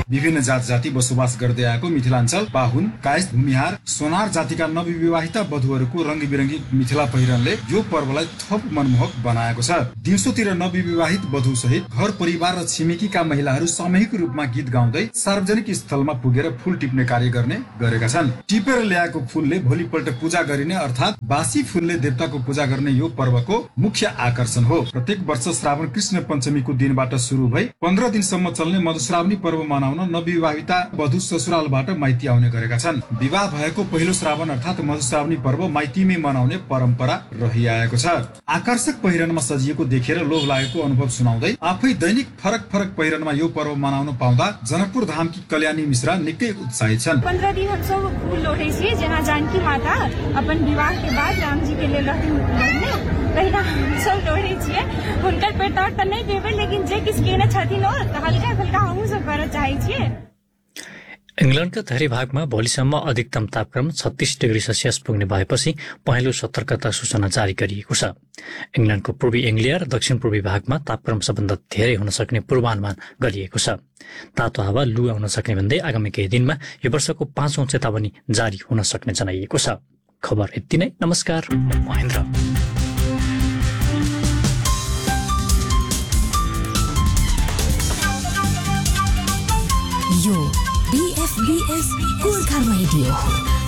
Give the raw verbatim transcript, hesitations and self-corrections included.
विभिन्न जात जाति बसोबास गर्दै आएको मिथिलाञ्चल बाहुन, कायस्थ, भूमिहार, सोनार जातिका नवविवाहिता वधुहरूको रङ्गी-बिरङ्गी मिथिला पहिरनले यो पर्वलाई थप मनमोहक बनाएको छ। दिउँसोतिर नवविवाहित वधु सहित घर परिवार र छिमेकीका महिलाहरू सामूहिक रूपमा गीत गाउँदै सार्वजनिक स्थलमा पुगेर फूल टिप्ने कार्य गर्ने गरेका छन्। टिपेर ल्याएको फूलले भोलिपल्ट पूजा गरिने अर्थात् बासी फूलले देवताको पूजा गर्ने यो पर्वको मुख्य आकर्षण हो। प्रत्येक वर्ष श्रावण कृष्ण पञ्चमीको दिनबाट सुरु भई पन्ध्र दिनसम्म चल्ने मधुश्रावणी पर्व मनाउन नवविवाहिता वधु ससुरालबाट माइती आउने गरेका छन्। विवाह भएको पहिलो श्रावण अर्थात् मधुश्रावणी पर्व माइतीमै मनाउने परम्परा रहिआएको छ। आकर्षक पहिरनमा सजिएको देखेर लोभ लागेको अनुभव सुनाउँदै आफै दैनिक फरक फरक पहिरनमा यो पर्व मनाउन पाउँदा जनकपुर धामकी कल्याणी मिश्रा निकै उत्साहित छन्। पंद्रह दिन हम सब फूल लोढ़े छियै, जेना जानकी माता अपन विवाह के बाद राम जी के लेल रहथिन लोढ़ने, तहिना हम सब लोढ़े छियै। हुनकर पेटौट तऽ नहि देबै, लेकिन जे किछु केने छथिन ओ हल्का फुल्का हमहूँ सब करऽ चाहै छियै। इंग्ल्याण्डका धेरै भागमा भोलिसम्म अधिकतम तापक्रम छत्तीस डिग्री सेल्सियस पुग्ने भएपछि पहेँलो सतर्कता सूचना जारी गरिएको छ। इंग्ल्याण्डको पूर्वी एङ्ग्लिया र दक्षिण पूर्वी भागमा तापक्रम सबभन्दा धेरै हुन सक्ने पूर्वानुमान गरिएको छ। तातो हावा लु आउन सक्ने भन्दै आगामी केही दिनमा यो वर्षको पाँचौं चेतावनी जारी हुन सक्ने जनाइएको छ। खबर यति नै। नमस्कार, म महेन्द्र। यो बीएफबीएस गोर्खा रेडियो।